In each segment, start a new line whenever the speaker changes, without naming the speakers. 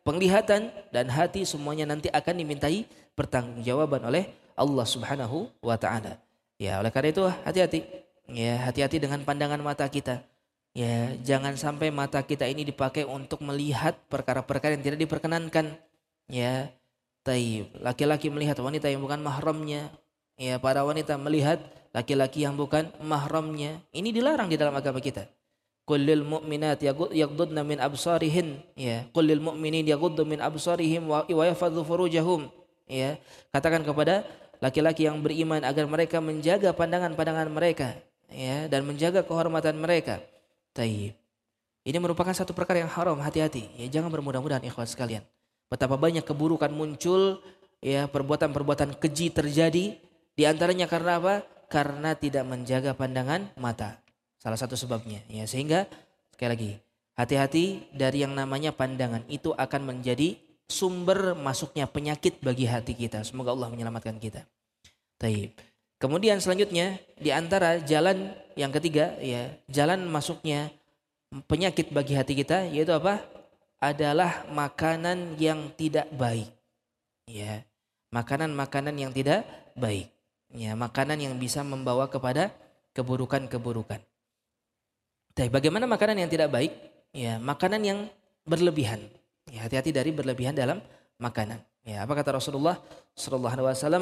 penglihatan dan hati semuanya nanti akan dimintai pertanggungjawaban oleh Allah Subhanahu wa taala. Ya, oleh karena itu hati-hati. Ya, hati-hati dengan pandangan mata kita. Ya, jangan sampai mata kita ini dipakai untuk melihat perkara-perkara yang tidak diperkenankan. Ya, taib. Laki-laki melihat wanita yang bukan mahramnya. Ya, para wanita melihat laki-laki yang bukan mahramnya. Ini dilarang di dalam agama kita. Qul lil mu'minat yaghuddna min absarihin, ya. Qul lil mu'minin yaghuddu min absarihim wa yahfadzu furujahum. Ya. Katakan kepada laki-laki yang beriman agar mereka menjaga pandangan-pandangan mereka, ya, dan menjaga kehormatan mereka. Taib. Ini merupakan satu perkara yang haram, hati-hati. Ya, jangan bermudah-mudahan ikhwan sekalian. Betapa banyak keburukan muncul, ya, perbuatan-perbuatan keji terjadi, di antaranya karena apa? Karena tidak menjaga pandangan mata. Salah satu sebabnya, ya, sehingga sekali lagi hati-hati dari yang namanya pandangan, itu akan menjadi sumber masuknya penyakit bagi hati kita. Semoga Allah menyelamatkan kita. Taib. Kemudian selanjutnya di antara jalan yang ketiga, ya, jalan masuknya penyakit bagi hati kita yaitu apa? Adalah makanan yang tidak baik. Ya, makanan-makanan yang tidak baik. Ya, makanan yang bisa membawa kepada keburukan-keburukan. Bagaimana makanan yang tidak baik? Ya, makanan yang berlebihan. Ya, hati-hati dari berlebihan dalam makanan. Ya, apa kata Rasulullah sallallahu alaihi wasallam?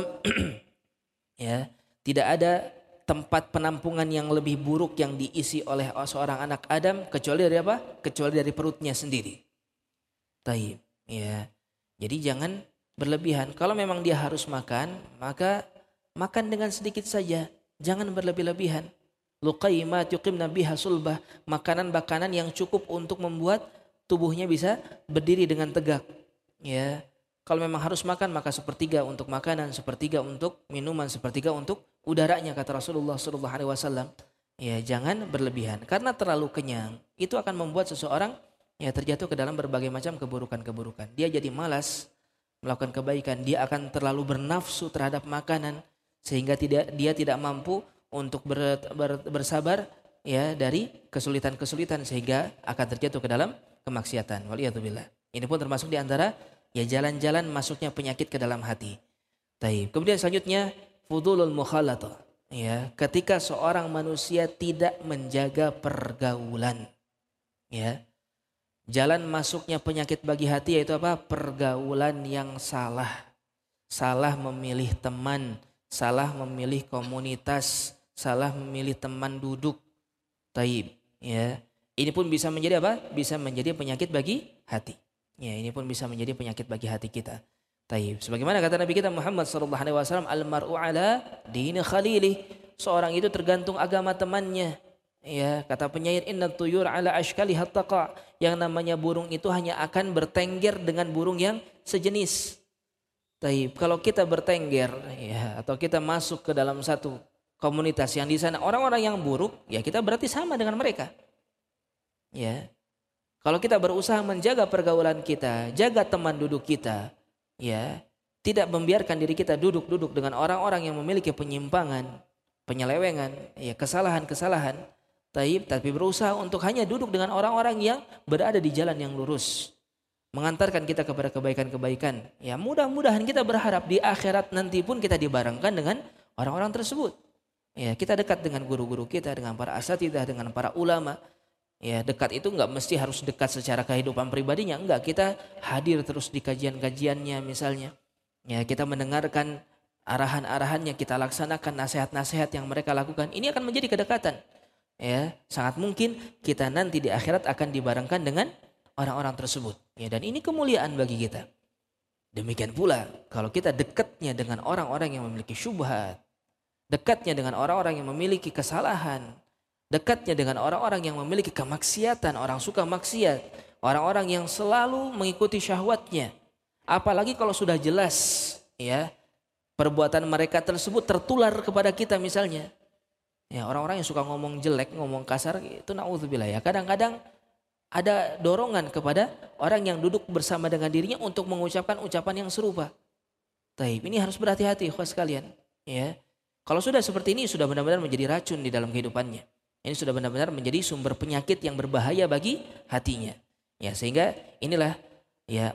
Ya, tidak ada tempat penampungan yang lebih buruk yang diisi oleh seorang anak Adam kecuali dari apa? Kecuali dari perutnya sendiri. Taib. Ya. Jadi jangan berlebihan. Kalau memang dia harus makan, maka makan dengan sedikit saja. Jangan berlebih-lebihan. Luqaimat yuqimna biha sulbah, makanan-makanan yang cukup untuk membuat tubuhnya bisa berdiri dengan tegak. Ya, kalau memang harus makan maka sepertiga untuk makanan, sepertiga untuk minuman, sepertiga untuk udaranya kata Rasulullah sallallahu alaihi wasallam. Ya, jangan berlebihan karena terlalu kenyang itu akan membuat seseorang ya terjatuh ke dalam berbagai macam keburukan-keburukan. Dia jadi malas melakukan kebaikan, dia akan terlalu bernafsu terhadap makanan sehingga dia tidak mampu untuk bersabar ya dari kesulitan-kesulitan sehingga akan terjatuh ke dalam kemaksiatan. Waliyadzubillah. Ini pun termasuk di antara ya jalan-jalan masuknya penyakit ke dalam hati. Taib. Kemudian selanjutnya fudulul mukhalatah. Ya, ketika seorang manusia tidak menjaga pergaulan. Ya. Jalan masuknya penyakit bagi hati yaitu apa? Pergaulan yang salah. Salah memilih teman, salah memilih komunitas, salah memilih teman duduk. Taib, ya. Ini pun bisa menjadi apa? Bisa menjadi penyakit bagi hati. Ya, ini pun bisa menjadi penyakit bagi hati kita. Taib. Sebagaimana kata Nabi kita Muhammad sallallahu alaihi wasallam, al-mar'u ala dini khalilih. Seorang itu tergantung agama temannya. Ya, kata penyair, inna tuyur ala ashkaliha taqa. Yang namanya burung itu hanya akan bertengger dengan burung yang sejenis. Taib. Kalau kita bertengger ya, atau kita masuk ke dalam satu komunitas yang di sana orang-orang yang buruk, ya kita berarti sama dengan mereka. Ya. Kalau kita berusaha menjaga pergaulan kita, jaga teman duduk kita, ya, tidak membiarkan diri kita duduk-duduk dengan orang-orang yang memiliki penyimpangan, penyelewengan, ya, kesalahan-kesalahan, tapi berusaha untuk hanya duduk dengan orang-orang yang berada di jalan yang lurus, mengantarkan kita kepada kebaikan-kebaikan. Ya, mudah-mudahan kita berharap di akhirat nanti pun kita dibarengkan dengan orang-orang tersebut. Ya, kita dekat dengan guru-guru kita, dengan para asatidzah, dengan para ulama. Ya, dekat itu enggak mesti harus dekat secara kehidupan pribadinya, enggak. Kita hadir terus di kajian-kajiannya misalnya. Ya, kita mendengarkan arahan-arahannya, kita laksanakan nasihat-nasihat yang mereka lakukan. Ini akan menjadi kedekatan. Ya, sangat mungkin kita nanti di akhirat akan dibarengkan dengan orang-orang tersebut. Ya, dan ini kemuliaan bagi kita. Demikian pula kalau kita dekatnya dengan orang-orang yang memiliki syubhat, dekatnya dengan orang-orang yang memiliki kesalahan, dekatnya dengan orang-orang yang memiliki kemaksiatan, orang suka maksiat, orang-orang yang selalu mengikuti syahwatnya. Apalagi kalau sudah jelas ya perbuatan mereka tersebut tertular kepada kita misalnya. Ya, orang-orang yang suka ngomong jelek, ngomong kasar itu naudzubillah ya. Kadang-kadang ada dorongan kepada orang yang duduk bersama dengan dirinya untuk mengucapkan ucapan yang serupa. Taib, ini harus berhati-hati ikhwas sekalian, ya. Kalau sudah seperti ini sudah benar-benar menjadi racun di dalam kehidupannya. Ini sudah benar-benar menjadi sumber penyakit yang berbahaya bagi hatinya. Ya, sehingga inilah ya